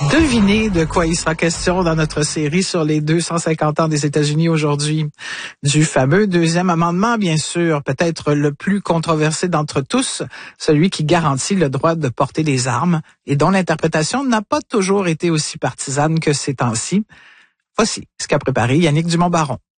Devinez de quoi il sera question dans notre série sur les 250 ans des États-Unis aujourd'hui. Du fameux deuxième amendement, bien sûr, peut-être le plus controversé d'entre tous, celui qui garantit le droit de porter des armes et dont l'interprétation n'a pas toujours été aussi partisane que ces temps-ci. Voici ce qu'a préparé Yannick Dumont-Baron.